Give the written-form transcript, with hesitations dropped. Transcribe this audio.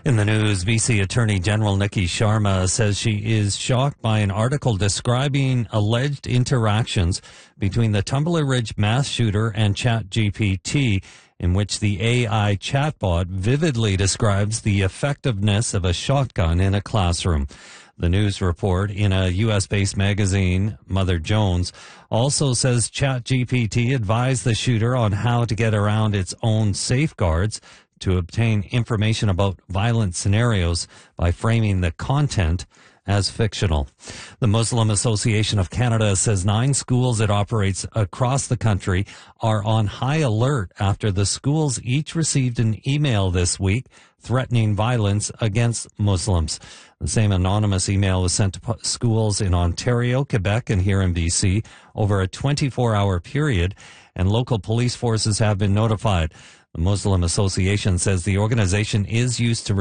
In the news, BC Attorney General Nikki Sharma says she is shocked by an article describing alleged interactions between the Tumbler Ridge mass shooter and ChatGPT, in which the AI chatbot vividly describes the effectiveness of a shotgun in a classroom. The news report in a U.S.-based magazine, Mother Jones, also says ChatGPT advised the shooter on how to get around its own safeguards to obtain information about violent scenarios by framing the content as fictional. The Muslim Association of Canada says 9 schools it operates across the country are on high alert after the schools each received an email this week threatening violence against Muslims. The same anonymous email was sent to schools in Ontario, Quebec, and here in BC over a 24-hour period, and local police forces have been notified. The Muslim Association says the organization is used to